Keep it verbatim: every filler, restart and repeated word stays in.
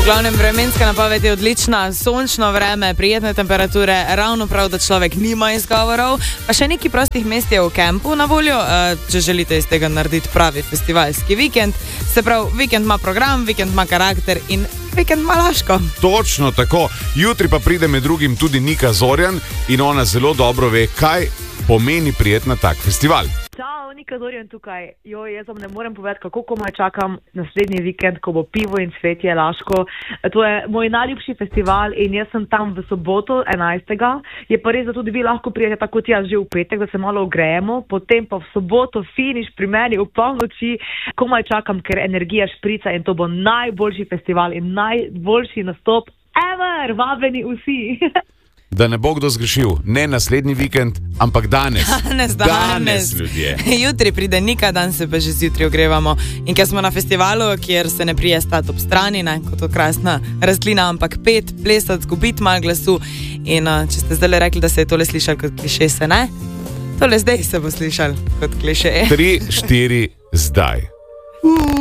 glavnem vremenska napoved je odlična, sončno vreme, prijetne temperature, ravno prav, da človek nima izgovorov. Pa še nekaj prostih mest je v kampu na voljo, če želite iz tega narediti pravi festivalski vikend. Se pravi, vikend ima program, vikend ima karakter in vikend ima Laško. Točno tako. Jutri pa pride med drugim tudi Nika Zorjan in ona zelo dobro ve, kaj pomeni prijet na tak festival. Čau, Nika Zorjan tukaj. Jo, jaz vam ne morem povedati, kako komaj čakam naslednji vikend, ko bo pivo in cvetje Laško. To je moj najljubši festival in jaz sem tam v soboto enajstega Je pa res, da tudi vi lahko prijete tako tja že v petek, da se malo ogrejemo, potem pa v soboto finiš pri meni v polnoči. Komaj čakam, ker energija šprica in to bo najboljši festival in najboljši nastop ever. Vabljeni vsi. Da ne bo kdo zgrešil, ne naslednji vikend, ampak danes. Danes, danes. Danes, ljudje. Jutri pride Nika, dan se pa že zjutraj ogrevamo. In ker smo na festivalu, kjer se ne prije stati ob strani, ne, kot to krasna rastlina, ampak pet, plesati, zgubiti malo glasu. In uh, če ste zdaj rekli, da se je tole slišali kot kliše, se ne? Tole zdaj se bo slišali kot kliše. Tri, štiri, zdaj.